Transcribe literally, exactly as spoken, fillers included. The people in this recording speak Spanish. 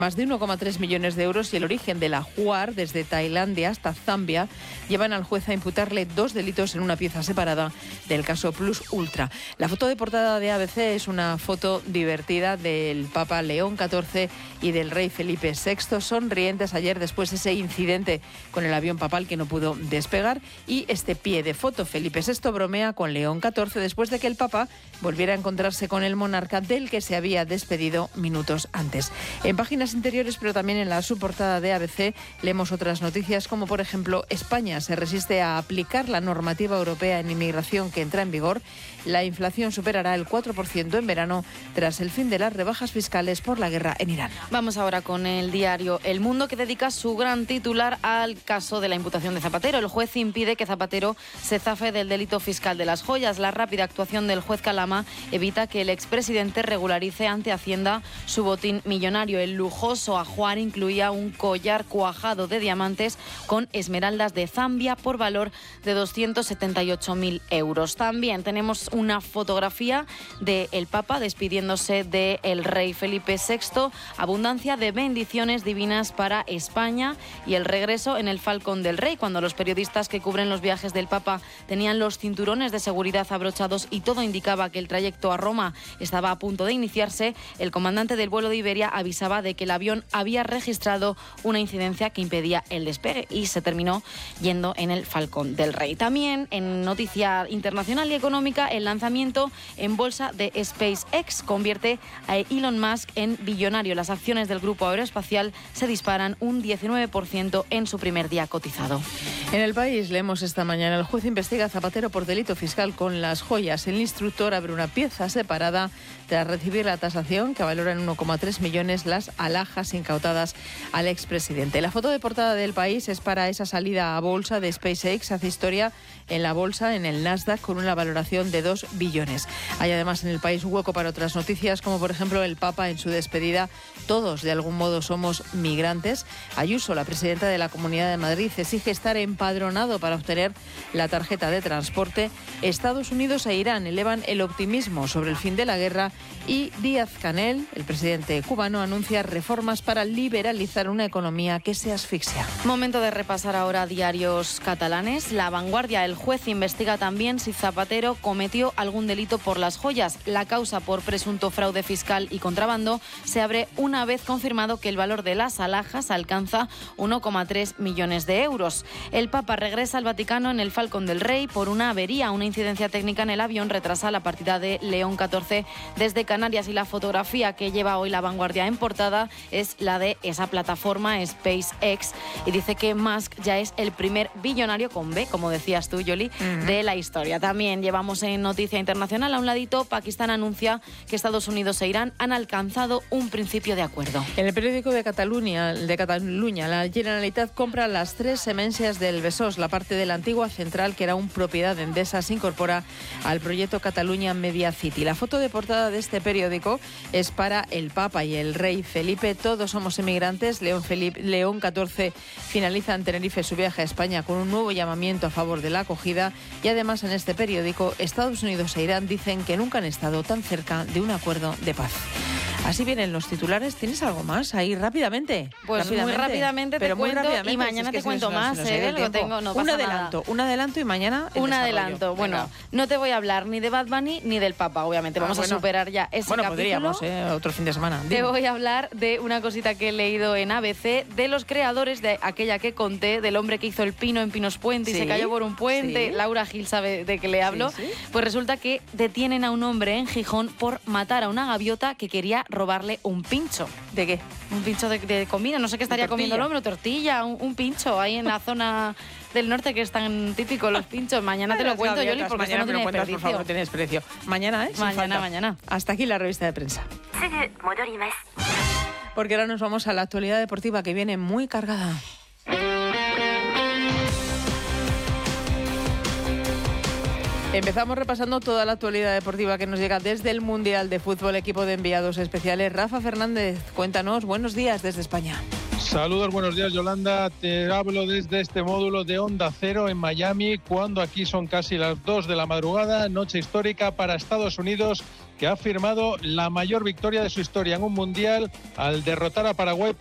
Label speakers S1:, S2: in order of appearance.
S1: Más de uno coma tres millones de euros y el origen de la Juar, desde Tailandia hasta Zambia, llevan al juez a imputarle dos delitos en una pieza separada del caso Plus Ultra. La foto de portada de A B C es una foto divertida del Papa León catorce y del rey Felipe sexto, sonrientes ayer después de ese incidente con el avión papal que no pudo despegar. Y este pie de foto, Felipe sexto bromea con León catorce después de que el Papa volviera a encontrarse con el monarca del que se había despedido minutos antes. En páginas interiores, pero también en la subportada de A B C, leemos otras noticias como, por ejemplo, España se resiste a aplicar la normativa europea en inmigración que entra en vigor. La inflación superará el cuatro por ciento en verano tras el fin de las rebajas fiscales por la guerra en Irán.
S2: Vamos ahora con el diario El Mundo, que dedica su gran titular al caso de la imputación de Zapatero. El juez impide que Zapatero se zafe del delito fiscal de las joyas. La rápida actuación del juez Calama evita que el expresidente regularice ante Hacienda su botín millonario. El lujoso ajuar incluía un collar cuajado de diamantes con esmeraldas de Zambia por valor de doscientos setenta y ocho mil euros. También tenemos una fotografía del Papa despidiéndose del rey Felipe sexto. Abundancia de bendiciones divinas para España y el regreso en el Falcón del Rey, cuando los periodistas que cubren los viajes del Papa tenían los cinturones de seguridad abrochados y todo indicaba que el trayecto a Roma estaba a punto de iniciarse. El comandante del vuelo de Iberia avisaba de que el avión había registrado una incidencia que impedía el despegue y se terminó yendo en el Falcón del Rey. También en noticia internacional y económica, el lanzamiento en bolsa de SpaceX convierte a Elon Musk en billonario. Las acciones del grupo aeroespacial se disparan un diecinueve por ciento en su primer día cotizado.
S1: En El País leemos esta mañana: el juez investiga a Zapatero por delito fiscal con las joyas. El instructor abre una pieza separada tras recibir la tasación que valora en uno coma tres millones las alhajas incautadas al expresidente. La foto de portada del País es para esa salida a bolsa de SpaceX. Hace historia en la bolsa, en el Nasdaq, con una valoración de dos billones. Hay además en El País un hueco para otras noticias, como por ejemplo el Papa en su despedida: todos de algún modo somos migrantes. Ayuso, la presidenta de la Comunidad de Madrid, exige estar empadronado para obtener la tarjeta de transporte. Estados Unidos e Irán elevan el optimismo sobre el fin de la guerra. Y Díaz-Canel, el presidente cubano, anuncia reformas para liberalizar una economía que se asfixia.
S2: Momento de repasar ahora diarios catalanes. La Vanguardia: el juez investiga también si Zapatero cometió algún delito por las joyas. La causa por presunto fraude fiscal y contrabando se abre una vez confirmado que el valor de las alhajas alcanza uno coma tres millones de euros. El Papa regresa al Vaticano en el Falcón del Rey por una avería. Una incidencia técnica en el avión retrasa la partida de León catorce desde Canarias, y la fotografía que lleva hoy La Vanguardia en portada es la de esa plataforma SpaceX, y dice que Musk ya es el primer billonario con B, como decías tú, Yoli, uh-huh. de la historia. También llevamos en noticia internacional, a un ladito, Pakistán anuncia que Estados Unidos e Irán han alcanzado un principio de acuerdo.
S1: En el periódico de Cataluña, de Cataluña, la Generalitat compra las tres semencias del Besòs. La parte de la antigua central, que era una propiedad de Endesa, se incorpora al proyecto Catalunya Media City. La foto de portada de este periódico es para el Papa y el rey Felipe. Todos somos inmigrantes. León, Felipe, León catorce finaliza en Tenerife su viaje a España con un nuevo llamamiento a favor de la acogida. Y además, en este periódico, Estados Unidos e Irán dicen que nunca han estado tan cerca de un acuerdo de paz. Así vienen los titulares. ¿Tienes algo más ahí rápidamente?
S2: Pues rápidamente, muy rápidamente te
S1: pero
S2: cuento
S1: rápidamente,
S2: y mañana
S1: si es
S2: te cuento
S1: si nos,
S2: más.
S1: si nos
S2: ¿eh? Lo tengo, no
S1: un
S2: pasa
S1: adelanto,
S2: nada.
S1: un adelanto y mañana el
S2: un
S1: desarrollo.
S2: adelanto. Bueno,
S1: Venga.
S2: no te voy a hablar ni de Bad Bunny ni del Papa, obviamente. Vamos
S1: ah, bueno.
S2: a superar ya ese
S1: bueno,
S2: capítulo.
S1: podríamos, ¿eh? Otro fin de semana. Dime.
S2: Te voy a hablar de una cosita que he leído en A B C, de los creadores de aquella que conté, del hombre que hizo el pino en Pinos Puente y
S1: ¿Sí?
S2: se cayó por un puente.
S1: ¿Sí?
S2: Laura Gil sabe de qué le hablo.
S1: ¿Sí? ¿Sí?
S2: Pues resulta que detienen a un hombre en Gijón por matar a una gaviota que quería robarle un pincho.
S1: ¿De qué?
S2: Un pincho de, de comida, no sé qué estaría comiendo el hombre, tortilla, un, un pincho ahí en la zona del norte, que es tan típico los pinchos. Mañana te lo cuento, Yoli, porque
S1: mañana
S2: esto no
S1: me lo
S2: tiene
S1: cuentas, por favor, tienes precio. Mañana, ¿eh? Sin
S2: Mañana,
S1: falta.
S2: mañana.
S1: Hasta aquí la revista de prensa. Porque ahora nos vamos a la actualidad deportiva, que viene muy cargada. Empezamos repasando toda la actualidad deportiva que nos llega desde el Mundial de Fútbol. Equipo de enviados especiales. Rafa Fernández, cuéntanos, buenos días desde España.
S3: Saludos, buenos días, Yolanda. Te hablo desde este módulo de Onda Cero en Miami, cuando aquí son casi las dos de la madrugada, noche histórica para Estados Unidos, que ha firmado la mayor victoria de su historia en un mundial al derrotar a Paraguay